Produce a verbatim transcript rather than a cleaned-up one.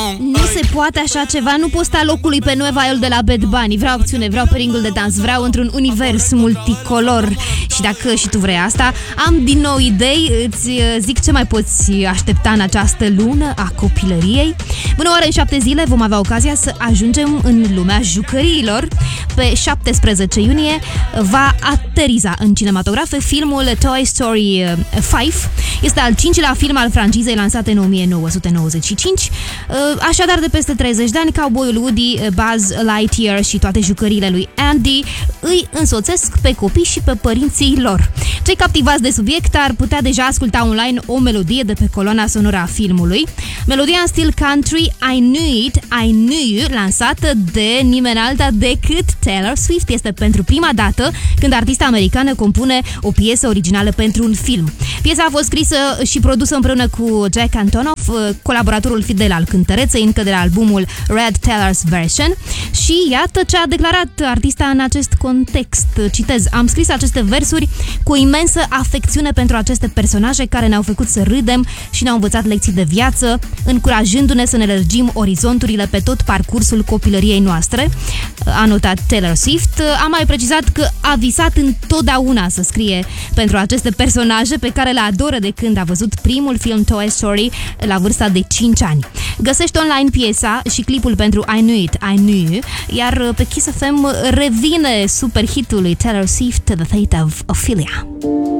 Nu se poate așa ceva, nu pot sta locului pe Nueva York de la Bad Bunny. Vreau acțiune, vreau pe ringul de dans, vreau într-un univers multicolor. Și dacă și tu vrei asta, am din nou idei, îți zic ce mai poți aștepta în această lună a copilăriei. Până oară în șapte zile vom avea ocazia să ajungem în lumea jucăriilor. Pe șaptesprezece iunie va ateriza în cinematografe filmul Toy Story cinci. Este al cincilea film al francizei lansate în nouăsprezece nouăzeci și cinci. Așadar, de peste treizeci de ani, cowboyul Woody, Buzz Lightyear și toate jucăriile lui Andy îi însoțesc pe copii și pe părinții lor. Cei captivați de subiect ar putea deja asculta online o melodie de pe coloana sonoră a filmului. Melodia în stil country I Knew It, I Knew You, lansată de nimeni alta decât Taylor Swift. Este pentru prima dată când artista americană compune o piesă originală pentru un film. Piesa a fost scrisă și produsă împreună cu Jack Antonoff, colaboratorul fidel al cântăreței, încă de la albumul Red Taylor's Version. Și iată ce a declarat artista în acest context. Citez: am scris aceste versuri cu imensă afecțiune pentru aceste personaje care ne-au făcut să râdem și ne-au învățat lecții de viață, încurajându-ne să ne lărgim orizonturile pe tot parcursul copilăriei noastre, a notat Taylor Swift. A mai precizat că a visat întotdeauna să scrie pentru aceste personaje pe care le adoră de când a văzut primul film Toy Story la vârsta de cinci ani. Găsești online piesa și clipul pentru I Knew It, I Knew You, iar pe Kiss F M revine super hitul lui Taylor Swift, The Fate of Ophelia.